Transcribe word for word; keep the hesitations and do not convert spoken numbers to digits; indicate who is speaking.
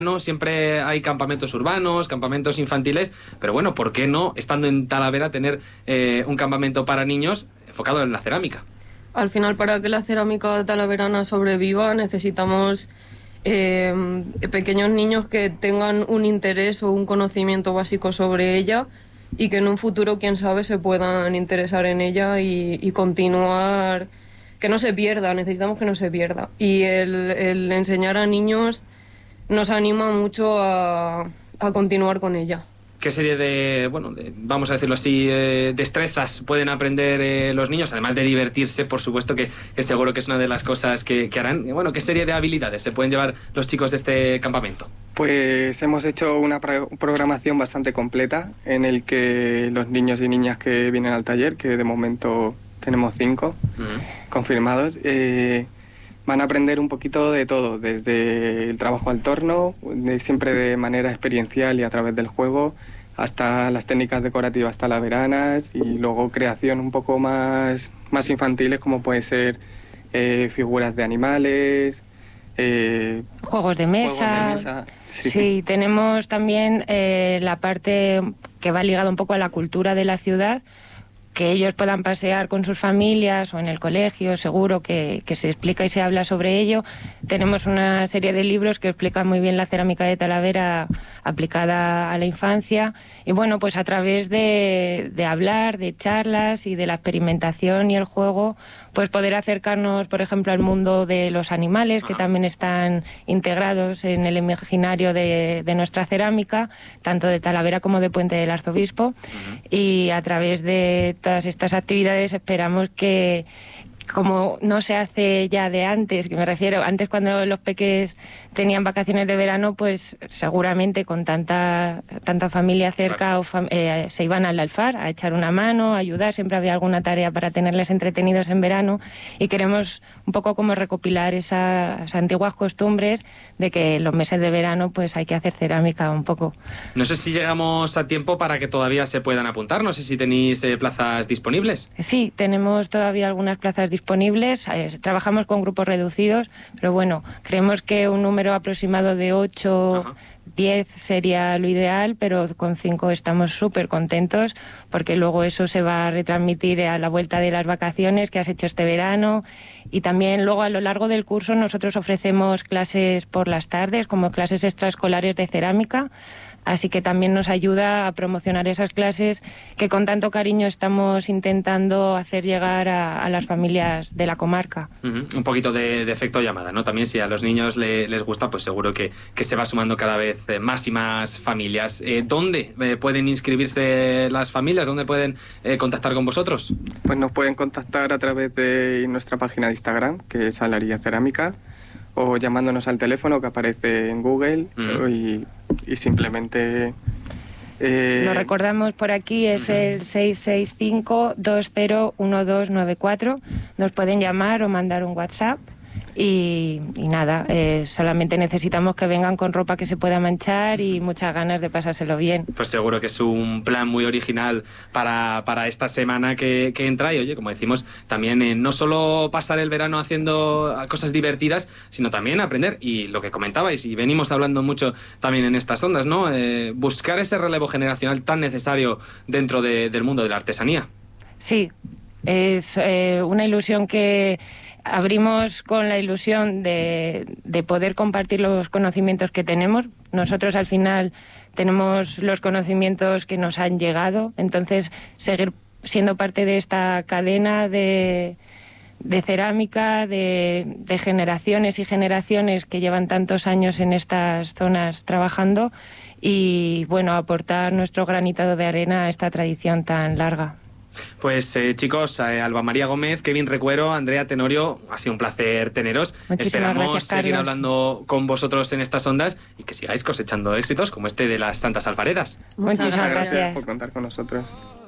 Speaker 1: No, siempre hay campamentos urbanos, campamentos infantiles, pero bueno, ¿por qué no, estando en Talavera, tener eh, un campamento para niños enfocado en la cerámica?
Speaker 2: Al final, para que la cerámica talaverana sobreviva, necesitamos eh, pequeños niños que tengan un interés o un conocimiento básico sobre ella y que en un futuro, quién sabe, se puedan interesar en ella y, y continuar, que no se pierda, necesitamos que no se pierda. Y el, el enseñar a niños nos anima mucho a, a continuar con ella.
Speaker 1: ¿Qué serie de, bueno, de, vamos a decirlo así, eh, destrezas pueden aprender eh, los niños? Además de divertirse, por supuesto, que, que seguro que es una de las cosas que, que harán. Bueno, ¿qué serie de habilidades se pueden llevar los chicos de este campamento?
Speaker 3: Pues hemos hecho una pro programación bastante completa en el que los niños y niñas que vienen al taller, que de momento tenemos cinco uh-huh. confirmados, eh, van a aprender un poquito de todo, desde el trabajo al torno, de, siempre de manera experiencial y a través del juego, hasta las técnicas decorativas talaveranas y luego creación un poco más, más infantiles, como puede ser eh, figuras de animales, eh,
Speaker 4: juegos de mesa.
Speaker 3: Juegos de mesa. Sí.
Speaker 4: Sí, tenemos también eh, la parte que va ligada un poco a la cultura de la ciudad, que ellos puedan pasear con sus familias o en el colegio, seguro que, que se explica y se habla sobre ello. Tenemos una serie de libros que explican muy bien la cerámica de Talavera aplicada a la infancia y bueno, pues a través de, de hablar, de charlas y de la experimentación y el juego, pues poder acercarnos, por ejemplo, al mundo de los animales, que también están integrados en el imaginario de, de nuestra cerámica, tanto de Talavera como de Puente del Arzobispo. Uh-huh. Y a través de todas estas actividades esperamos que, como no se hace ya de antes, que me refiero, antes cuando los peques tenían vacaciones de verano, pues seguramente con tanta tanta familia cerca claro. o fam eh, se iban al alfar a echar una mano, a ayudar, siempre había alguna tarea para tenerles entretenidos en verano y queremos un poco como recopilar esas antiguas costumbres de que los meses de verano pues hay que hacer cerámica un poco.
Speaker 1: No sé si llegamos a tiempo para que todavía se puedan apuntar, no sé si tenéis eh, plazas disponibles.
Speaker 4: Sí, tenemos todavía algunas plazas disponibles, eh, trabajamos con grupos reducidos, pero bueno, creemos que un número aproximado de ocho, diez sería lo ideal, pero con cinco estamos súper contentos porque luego eso se va a retransmitir a la vuelta de las vacaciones que has hecho este verano y también luego a lo largo del curso nosotros ofrecemos clases por las tardes como clases extraescolares de cerámica. Así que también nos ayuda a promocionar esas clases que con tanto cariño estamos intentando hacer llegar a, a las familias de la comarca.
Speaker 1: Uh-huh. Un poquito de, de efecto llamada, ¿no? También si a los niños le, les gusta, pues seguro que, que se va sumando cada vez más y más familias. Eh, ¿Dónde eh, pueden inscribirse las familias? ¿Dónde pueden eh, contactar con vosotros?
Speaker 3: Pues nos pueden contactar a través de nuestra página de Instagram, que es Alaría Cerámica, o llamándonos al teléfono que aparece en Google uh-huh. y, y simplemente...
Speaker 4: Eh... Lo recordamos por aquí, es uh-huh. el seis seis cinco, dos cero uno dos nueve cuatro. Nos pueden llamar o mandar un WhatsApp. Y, y nada, eh, solamente necesitamos que vengan con ropa que se pueda manchar y muchas ganas de pasárselo bien.
Speaker 1: Pues seguro que es un plan muy original para, para esta semana que, que entra y oye, como decimos, también eh, no solo pasar el verano haciendo cosas divertidas, sino también aprender y lo que comentabais y venimos hablando mucho también en estas ondas, ¿no? Eh, buscar ese relevo generacional tan necesario dentro de, del mundo de la artesanía.
Speaker 4: Sí, es eh, una ilusión que abrimos con la ilusión de, de poder compartir los conocimientos que tenemos. Nosotros al final tenemos los conocimientos que nos han llegado, entonces seguir siendo parte de esta cadena de, de cerámica, de, de generaciones y generaciones que llevan tantos años en estas zonas trabajando y bueno, aportar nuestro granito de arena a esta tradición tan larga.
Speaker 1: Pues eh, chicos, eh, Alba María Gómez, Kevin Recuero, Andrea Tenorio, ha sido un placer teneros.
Speaker 4: Muchísimas
Speaker 1: Esperamos
Speaker 4: gracias,
Speaker 1: seguir
Speaker 4: Carlos.
Speaker 1: hablando con vosotros en estas ondas y que sigáis cosechando éxitos como este de las Santas Alfareras.
Speaker 4: Muchas,
Speaker 3: Muchas gracias.
Speaker 4: gracias
Speaker 3: por contar con nosotros.